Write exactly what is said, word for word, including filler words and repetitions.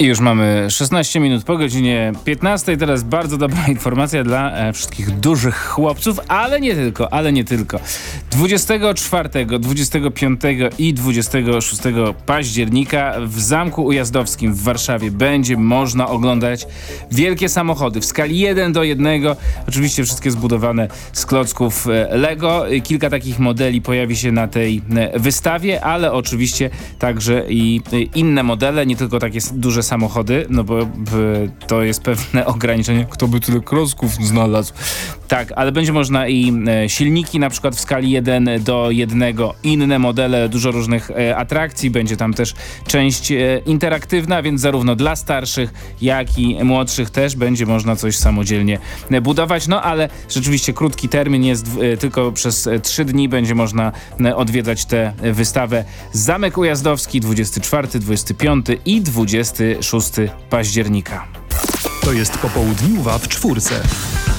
I już mamy szesnaście minut po godzinie piętnastej. Teraz bardzo dobra informacja dla e, wszystkich dużych chłopców, ale nie tylko, ale nie tylko. dwudziestego czwartego, dwudziestego piątego i dwudziestego szóstego października w Zamku Ujazdowskim w Warszawie będzie można oglądać wielkie samochody w skali jeden do jednego. Oczywiście wszystkie zbudowane z klocków Lego. Kilka takich modeli pojawi się na tej wystawie, ale oczywiście także i inne modele, nie tylko takie duże samochody, no bo to jest pewne ograniczenie. Kto by tyle klocków znalazł? Tak, ale będzie można i silniki na przykład w skali jeden do jednego, inne modele, dużo różnych atrakcji. Będzie tam też część interaktywna, więc zarówno dla starszych, jak i młodszych też będzie można coś samodzielnie budować. No ale rzeczywiście krótki termin jest, tylko przez trzy dni będzie można odwiedzać tę wystawę. Zamek Ujazdowski dwudziestego czwartego, dwudziestego piątego i dwudziestego szóstego października. To jest Popołudniuwa w czwórce.